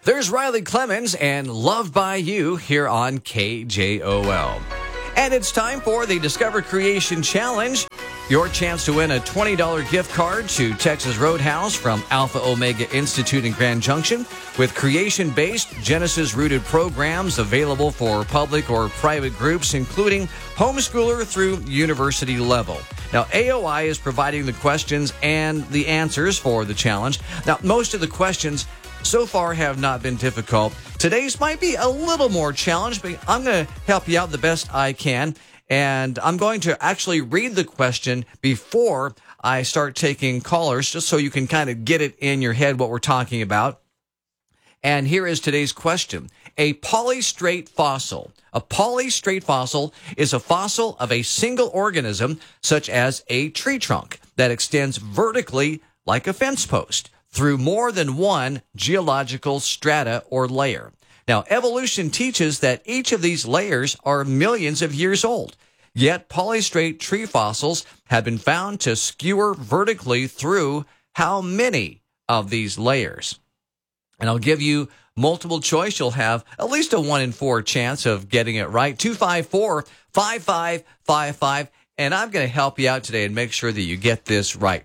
There's Riley Clemens and Loved by You here on KJOL. And it's time for the Discover Creation Challenge. Your chance to win a $20 gift card to Texas Roadhouse from Alpha Omega Institute in Grand Junction with creation-based, Genesis-rooted programs available for public or private groups, including homeschooler through university level. Now, AOI is providing the questions and the answers for the challenge. Now, most of the questions so far have not been difficult. Today's might be a little more challenged, but I'm going to help you out the best I can. And I'm going to actually read the question before I start taking callers, just so you can kind of get it in your head what we're talking about. And here is today's question. A polystrate fossil. A polystrate fossil is a fossil of a single organism, such as a tree trunk, that extends vertically like a fence post through more than one geological strata or layer. Now, evolution teaches that each of these layers are millions of years old. Yet, polystrate tree fossils have been found to skewer vertically through how many of these layers? And I'll give you multiple choice. You'll have at least a 1 in 4 chance of getting it right. 254-5555. And I'm going to help you out today and make sure that you get this right.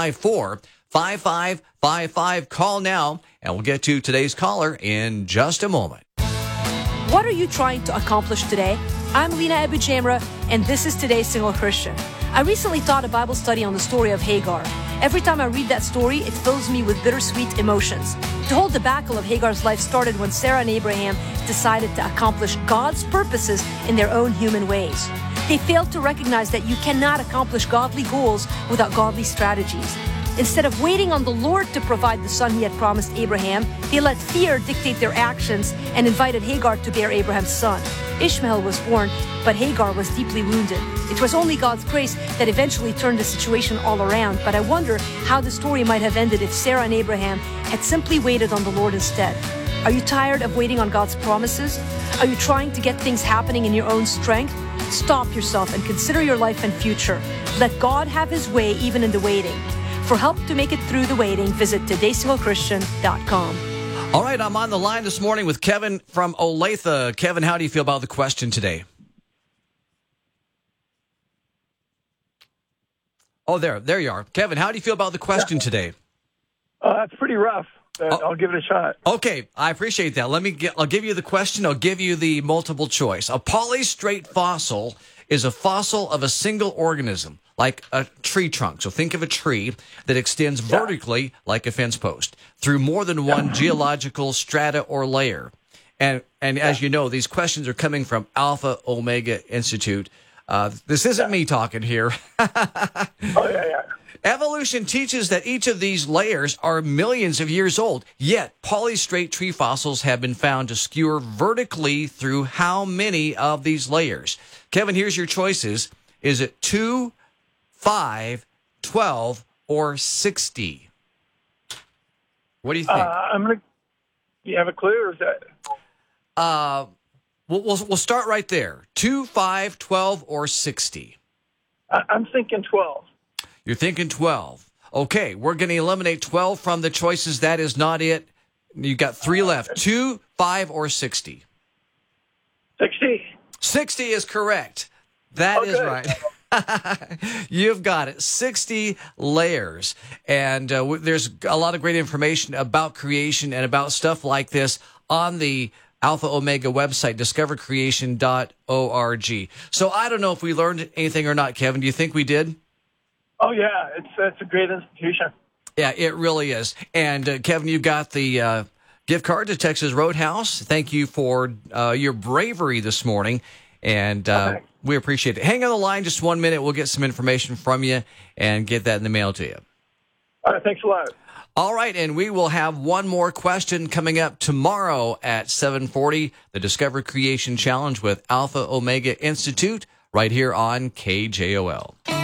254-5555. Call now, and we'll get to today's caller in just a moment. What are you trying to accomplish today? I'm Lena Abu Jamra, and this is Today's Single Christian. I recently taught a Bible study on the story of Hagar. Every time I read that story, it fills me with bittersweet emotions. The whole debacle of Hagar's life started when Sarah and Abraham decided to accomplish God's purposes in their own human ways. They failed to recognize that you cannot accomplish godly goals without godly strategies. Instead of waiting on the Lord to provide the son he had promised Abraham, they let fear dictate their actions and invited Hagar to bear Abraham's son. Ishmael was born, but Hagar was deeply wounded. It was only God's grace that eventually turned the situation all around, but I wonder how the story might have ended if Sarah and Abraham had simply waited on the Lord instead. Are you tired of waiting on God's promises? Are you trying to get things happening in your own strength? Stop yourself and consider your life and future. Let God have his way even in the waiting. For help to make it through the waiting, visit todaysinglechristtian.com. All right, I'm on the line this morning with Kevin from Olathe. Kevin, how do you feel about the question today? Oh, there you are. Kevin, how do you feel about the question today? That's pretty rough. I'll give it a shot. Okay, I appreciate that. I'll give you the question. I'll give you the multiple choice. A polystrate fossil is a fossil of a single organism, like a tree trunk. So think of a tree that extends vertically like a fence post through more than one geological strata or layer. And as you know, these questions are coming from Alpha Omega Institute. This isn't me talking here. Evolution teaches that each of these layers are millions of years old, yet polystrate tree fossils have been found to skewer vertically through how many of these layers? Kevin, here's your choices. Is it 2, 5, 12, or 60? What do you think? Do you have a clue, or is that? We'll start right there. 2, 5, 12, or 60? I'm thinking 12. You're thinking 12. Okay, we're going to eliminate 12 from the choices. That is not it. You've got 3 left. 2, 5, or 60? 60. 60 is correct. That is right. You've got it. 60 layers. And there's a lot of great information about creation and about stuff like this on the Alpha Omega website, discovercreation.org. So I don't know if we learned anything or not, Kevin. Do you think we did? Oh, yeah. It's a great institution. Yeah, it really is. And, Kevin, you got the gift card to Texas Roadhouse. Thank you for your bravery this morning. And we appreciate it. Hang on the line just 1 minute. We'll get some information from you and get that in the mail to you. All right. Thanks a lot. All right, and we will have one more question coming up tomorrow at 7:40, the Discover Creation Challenge with Alpha Omega Institute, right here on KJOL.